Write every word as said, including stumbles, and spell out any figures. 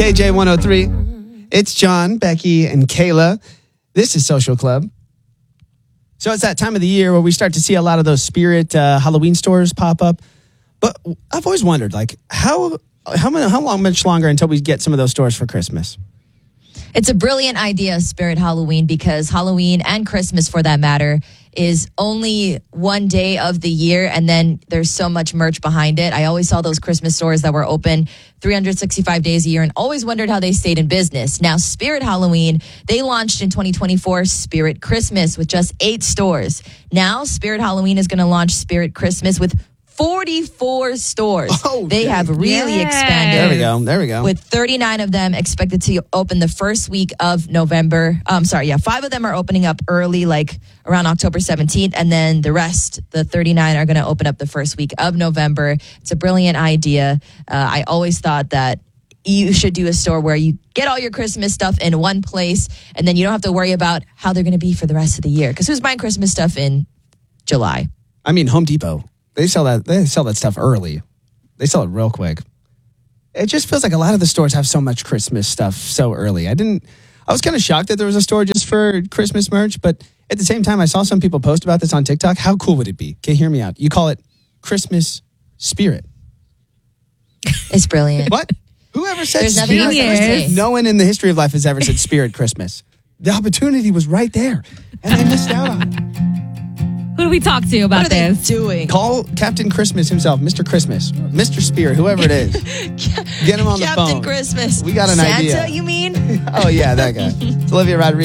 K J one oh three. It's John, Becky, and Kayla. This is Social Club. So it's that time of the year where we start to see a lot of those Spirit uh, Halloween stores pop up. But I've always wondered, like, how how many, how long much longer until we get some of those stores for Christmas? It's a brilliant idea, Spirit Halloween, because Halloween and Christmas, for that matter, is only one day of the year, and then there's so much merch behind it. I always saw those Christmas stores that were open three hundred sixty-five days a year and always wondered how they stayed in business. Now, Spirit Halloween, they launched in twenty twenty-four Spirit Christmas with just eight stores. Now, Spirit Halloween is going to launch Spirit Christmas with forty-four stores. Oh, they have really yes. expanded. There we go. There we go. With thirty-nine of them expected to open the first week of November. Um, sorry, yeah, five of them are opening up early, like around October seventeenth. And then the rest, the thirty-nine, are going to open up the first week of November. It's a brilliant idea. Uh, I always thought that you should do a store where you get all your Christmas stuff in one place, and then you don't have to worry about how they're going to be for the rest of the year. Because who's buying Christmas stuff in July? I mean, Home Depot. They sell that. They sell that stuff early. They sell it real quick. It just feels like a lot of the stores have so much Christmas stuff so early. I didn't. I was kind of shocked that there was a store just for Christmas merch, but at the same time, I saw some people post about this on TikTok. How cool would it be? Okay, hear me out. You call it Christmas Spirit. It's brilliant. What? Whoever said There's nothing Spirit? else to say. No one in the history of life has ever said Spirit Christmas. The opportunity was right there, and they missed out on it. Who do we talk to about What are this? they doing? Call Captain Christmas himself, Mister Christmas, Mister Spirit, whoever it is. Get him on the phone. Captain Christmas. We got an Santa, idea. you mean? Oh, yeah, that guy. It's Olivia Rodrigo.